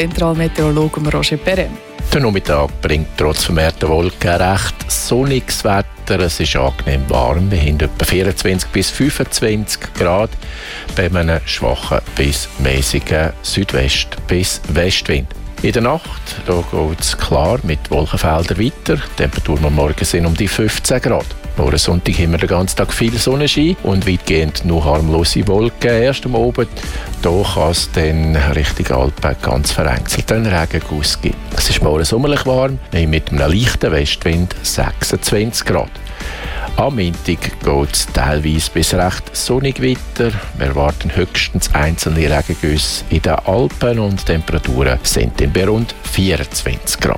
Zentralmeteorologen Roger Perret. Der Nachmittag bringt trotz vermehrter Wolken recht sonniges Wetter. Es ist angenehm warm. Wir haben etwa 24 bis 25 Grad bei einem schwachen bis mäßigen Südwest- bis Westwind. In der Nacht geht es klar mit Wolkenfeldern weiter. Die Temperaturen am Morgen sind um die 15 Grad. Morgen Sonntag haben wir den ganzen Tag viel Sonnenschein und weitgehend nur harmlose Wolken. Erst am Abend hier kann es dann Richtung Alpen ganz vereinzelt einen Regenguss geben. Es ist morgen sommerlich warm, mit einem leichten Westwind 26 Grad. Am Montag geht es teilweise bis recht sonnig weiter. Wir erwarten höchstens einzelne Regengüsse in den Alpen und die Temperaturen sind dann bei rund 24 Grad.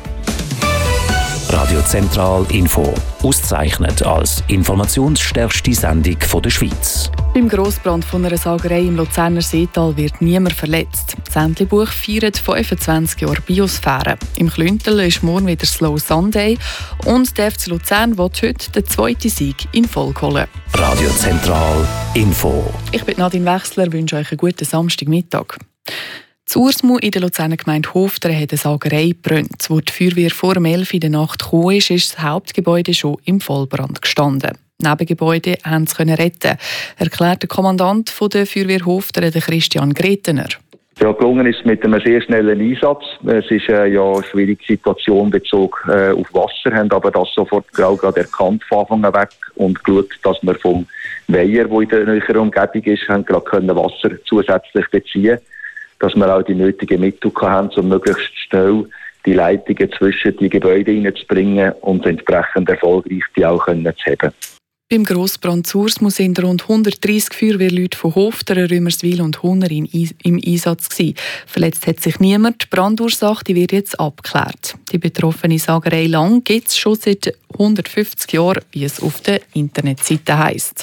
Radio Zentral Info, ausgezeichnet als informationsstärkste Sendung der Schweiz. Beim Grossbrand von einer Sagerei im Luzerner Seetal wird niemand verletzt. Das Entlebuch feiert 25 Jahre Biosphäre. Im Klüntel ist morgen wieder Slow Sunday und der FC Luzern will heute den zweiten Sieg in Folge holen. Radio Zentral Info. Ich bin Nadine Wechsler, wünsche euch einen guten Samstagmittag. Zu Ursmu in der Luzerner Gemeinde Hofteren hat eine Sagerei gebrannt. Wo die Feuerwehr vor 11 Uhr in der Nacht gekommen ist das Hauptgebäude schon im Vollbrand gestanden. Nebengebäude konnten sie retten, erklärt der Kommandant der Feuerwehr Hofteren, Christian Gretener. Ja, gelungen ist mit einem sehr schnellen Einsatz. Es ist ja eine schwierige Situation bezogen auf Wasser, haben aber das sofort gerade erkannt von Anfang an weg und geschaut, dass wir vom Weiher, der in der näheren Umgebung ist, haben gerade Wasser zusätzlich beziehen, dass wir auch die nötigen Mittel haben, um möglichst schnell die Leitungen zwischen die Gebäude hineinzubringen und entsprechend erfolgreich die auch zu haben. Beim Grossbrand zu Ursmu sind rund 130 Feuerwehrleute von Hofteren, Römerswil und Hunner im Einsatz gewesen. Verletzt hat sich niemand. Die Brandursache die wird jetzt abgeklärt. Die betroffene Sagerei Lang gibt es schon seit 150 Jahren, wie es auf der Internetseite heisst.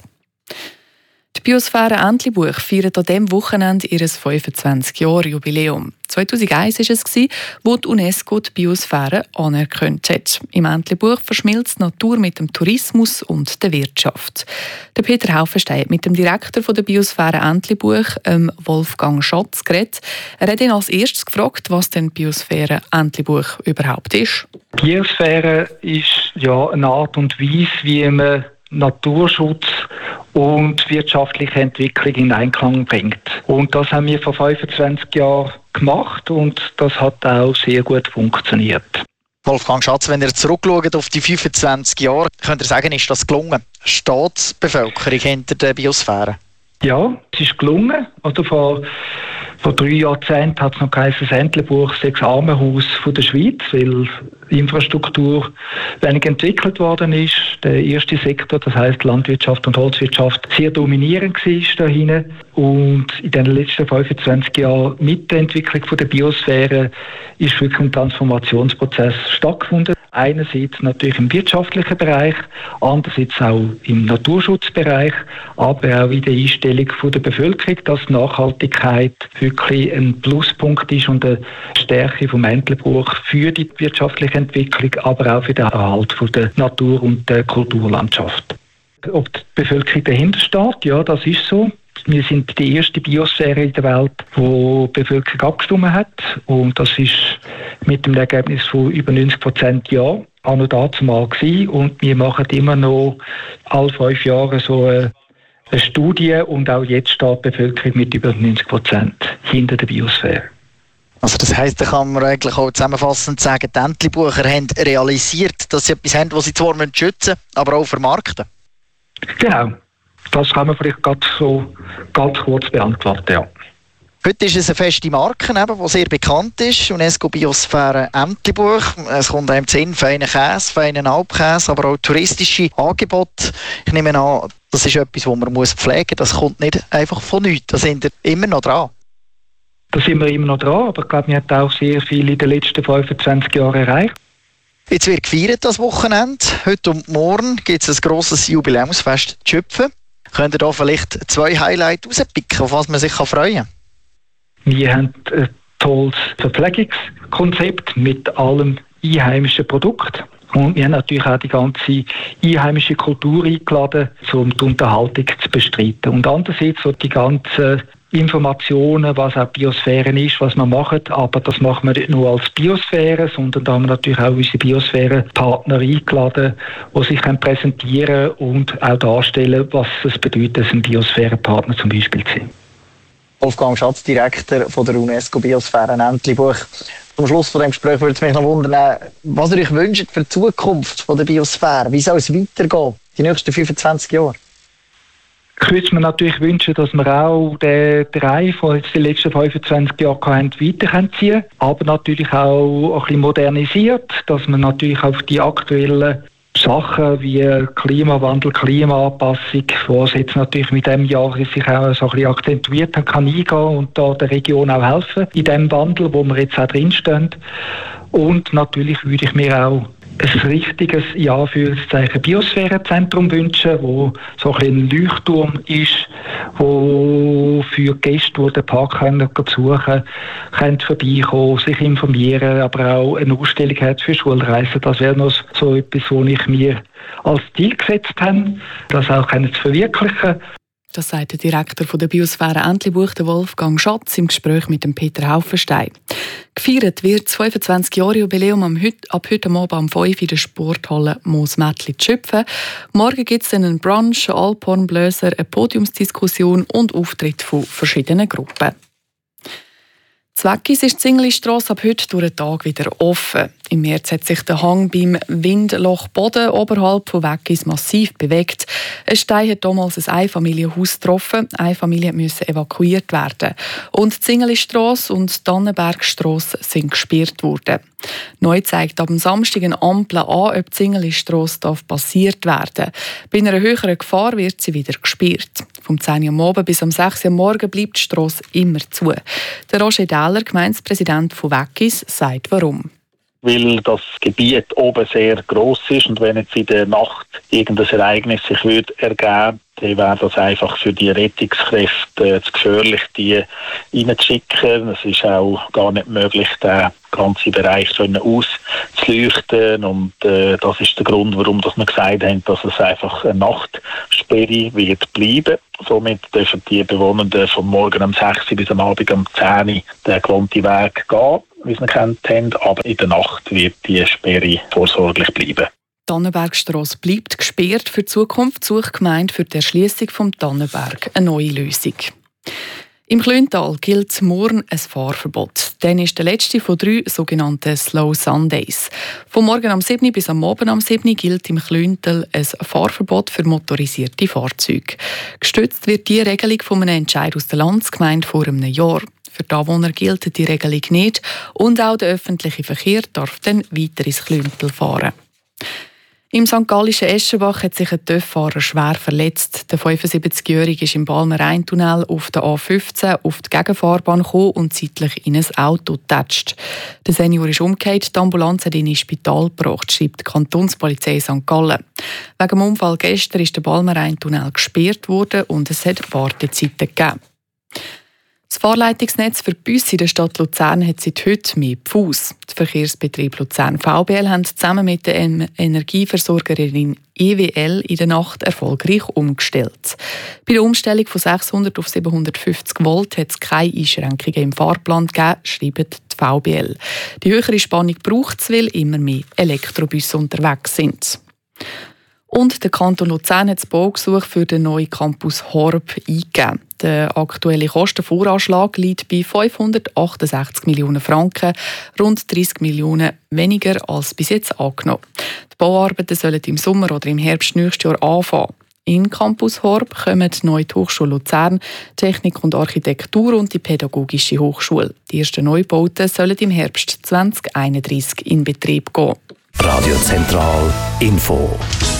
Die Biosphäre Entlebuch feiert an diesem Wochenende ihr 25-Jahre-Jubiläum. 2001 war es, wo die UNESCO die Biosphäre anerkannt hat. Im Entlebuch verschmilzt die Natur mit dem Tourismus und der Wirtschaft. Der Peter Haufenstein hat mit dem Direktor der Biosphäre Entlebuch, Wolfgang Schatz, geredet. Er hat ihn als erstes gefragt, was denn die Biosphäre Entlebuch überhaupt ist. Die Biosphäre ist ja eine Art und Weise, wie man Naturschutz und wirtschaftliche Entwicklung in Einklang bringt. Und das haben wir vor 25 Jahren gemacht und das hat auch sehr gut funktioniert. Wolfgang Schatz, wenn ihr zurückschaut auf die 25 Jahre, könnt ihr sagen, ist das gelungen? Steht die Bevölkerung hinter der Biosphäre? Ja, es ist gelungen. Also vor 3 Jahrzehnten hat es noch geheißen, das Entlebuch sei das Armenhaus der Schweiz, weil die Infrastruktur wenig entwickelt worden ist. Der erste Sektor, das heisst Landwirtschaft und Holzwirtschaft, sehr dominierend war da hinten. Und in den letzten 25 Jahren mit der Entwicklung der Biosphäre ist wirklich ein Transformationsprozess stattgefunden. Einerseits natürlich im wirtschaftlichen Bereich, andererseits auch im Naturschutzbereich, aber auch in der Einstellung der Bevölkerung, dass Nachhaltigkeit wirklich ein Pluspunkt ist und eine Stärke vom Entlebuch für die wirtschaftliche Entwicklung, aber auch für den Erhalt der Natur und der Kulturlandschaft. Ob die Bevölkerung dahinter steht, ja, das ist so. Wir sind die erste Biosphäre in der Welt, wo die Bevölkerung abgestimmt hat. Und das ist mit dem Ergebnis von über 90% Ja auch noch dazumal gewesen. Und wir machen immer noch alle 5 Jahre so eine Studie. Und auch jetzt steht die Bevölkerung mit über 90% hinter der Biosphäre. Also das heisst, da kann man eigentlich auch zusammenfassend sagen, die Entlebucher haben realisiert, dass sie etwas haben, was sie zwar schützen müssen, aber auch vermarkten. Genau. Das kann man vielleicht ganz kurz beantworten, ja. Heute ist es eine feste Marke, die sehr bekannt ist, UNESCO Biosphäre Entlebuch. Es kommt einem zu Sinn, feinen Käse, feinen Alpkäse, aber auch touristische Angebote. Ich nehme an, das ist etwas, das man pflegen muss. Das kommt nicht einfach von nichts. Da sind wir immer noch dran. Da sind wir immer noch dran, aber ich glaube, wir haben auch sehr viel in den letzten 25 Jahren erreicht. Jetzt wird gefeiert das Wochenende. Heute und morgen gibt es ein grosses Jubiläumsfest zu Schöpfen. Könnt ihr da vielleicht 2 Highlights rauspicken, auf was man sich freuen kann? Wir haben ein tolles Verpflegungskonzept mit allem einheimischen Produkt. Und wir haben natürlich auch die ganze einheimische Kultur eingeladen, um die Unterhaltung zu bestreiten. Und andererseits so die ganzen Informationen, was auch Biosphäre ist, was wir machen. Aber das machen wir nicht nur als Biosphäre, sondern da haben wir natürlich auch unsere Biosphäre-Partner eingeladen, die sich präsentieren und auch darstellen, was es bedeutet, dass ein Biosphäre-Partner zum Beispiel zu sein. Wolfgang Schatz, Direktor von der UNESCO Biosphäre Entlebuch. Zum Schluss von dem Gespräch würde es mich noch wundern, was ihr euch wünscht für die Zukunft von der Biosphäre. Wie soll es weitergehen, die nächsten 25 Jahre? Ich würde mir natürlich wünschen, dass wir auch den Drive, den jetzt die letzten 25 Jahre hatten, weiterziehen können. Aber natürlich auch ein bisschen modernisiert, dass man natürlich auf die aktuellen Sachen wie Klimawandel, Klimaanpassung, was jetzt natürlich mit dem Jahr sich auch so ein bisschen akzentuiert hat, kann eingehen und da der Region auch helfen in dem Wandel, wo wir jetzt auch drinstehen. Und natürlich würde ich mir auch ein richtiges Biosphärezentrum wünschen, wo so ein Leuchtturm ist, wo für Gäste, die den Park besuchen können vorbeikommen, sich informieren, aber auch eine Ausstellung hat für Schulreisen. Das wäre noch so etwas, was ich mir als Ziel gesetzt habe, das auch zu verwirklichen. Das sagt der Direktor der Biosphäre Entlebuch, Wolfgang Schatz, im Gespräch mit dem Peter Haufenstein. Gefeiert wird das 25-Jahre-Jubiläum ab heute Abend um 5 Uhr in der Sporthalle Moosmättli-Tschöpfen. Morgen gibt es einen Brunch, Alphornbläser, eine Podiumsdiskussion und Auftritt von verschiedenen Gruppen. Zweckis ist die Zingelistrasse ab heute durch den Tag wieder offen. Im März hat sich der Hang beim Windlochboden oberhalb von Weggis massiv bewegt. Ein Stein hat damals ein Einfamilienhaus getroffen. Eine Familie musste evakuiert werden. Und die Zingelistrasse und die Tannenbergstrasse sind gesperrt worden. Neu zeigt ab dem Samstag eine Ampel an, ob die Zingelistrasse passiert werden darf. Bei einer höheren Gefahr wird sie wieder gesperrt. Vom 10 Uhr am Abend bis am 6 Uhr am Morgen bleibt die Strasse immer zu. Der Roger Dähler, Gemeindepräsident von Weggis, sagt warum. Weil das Gebiet oben sehr gross ist und wenn jetzt in der Nacht irgendein Ereignis sich würde ergeben, dann wäre das einfach für die Rettungskräfte zu gefährlich, die reinzuschicken. Es ist auch gar nicht möglich, den ganzen Bereich auszuleuchten und das ist der Grund, warum wir gesagt haben, dass es einfach eine Nachtsperre wird bleiben. Somit dürfen die Bewohnenden von morgen um 6 Uhr bis am Abend um 10 Uhr den gewohnten Weg gehen, wie wir kennt haben, aber in der Nacht wird die Sperre vorsorglich bleiben. Die Tannenbergstrasse bleibt gesperrt. Für die Zukunft sucht die Gemeinde für die Erschliessung vom Tannenberg eine neue Lösung. Im Klöntal gilt morgen ein Fahrverbot. Dann ist der letzte von 3 sogenannten Slow Sundays. Von morgen am 7 bis am Abend am 7 gilt im Klöntal ein Fahrverbot für motorisierte Fahrzeuge. Gestützt wird die Regelung von einem Entscheid aus der Landsgemeinde vor einem Jahr. Für die Anwohner gilt die Regelung nicht und auch der öffentliche Verkehr darf dann weiter ins Klöntal fahren. Im St. Gallischen Eschenbach hat sich ein TÜV-Fahrer schwer verletzt. Der 75-Jährige ist im Balmer Rheintunnel auf der A15 auf die Gegenfahrbahn gekommen und zeitlich in ein Auto getatscht. Der Senior ist umgekehrt, die Ambulanz hat ihn ins Spital gebracht, schreibt die Kantonspolizei St. Gallen. Wegen dem Unfall gestern ist der Balmer Rheintunnel gesperrt worden und es hat Wartezeiten gegeben. Das Fahrleitungsnetz für Busse in der Stadt Luzern hat seit heute mehr Pfuss. Der Verkehrsbetrieb Luzern VBL hat zusammen mit der Energieversorgerin EWL in der Nacht erfolgreich umgestellt. Bei der Umstellung von 600 auf 750 Volt hat es keine Einschränkungen im Fahrplan gegeben, schreibt die VBL. Die höhere Spannung braucht es, weil immer mehr Elektrobusse unterwegs sind. Und der Kanton Luzern hat das Baugesuch für den neuen Campus Horb eingegeben. Der aktuelle Kostenvoranschlag liegt bei 568 Millionen Franken, rund 30 Millionen weniger als bis jetzt angenommen. Die Bauarbeiten sollen im Sommer oder im Herbst nächstes Jahr anfangen. In Campus Horb kommen neu die Hochschule Luzern, Technik und Architektur und die Pädagogische Hochschule. Die ersten Neubauten sollen im Herbst 2031 in Betrieb gehen. Radio Zentral Info.